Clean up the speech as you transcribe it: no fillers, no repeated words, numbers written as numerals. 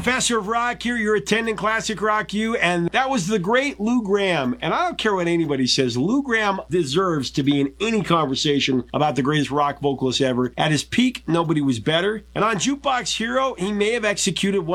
Professor of Rock here. You're attending Classic Rock U, and that was the great Lou Gramm. And I don't care what anybody says, Lou Gramm deserves to be in any conversation about the greatest rock vocalist ever. At his peak, nobody was better. And on Jukebox Hero, he may have executed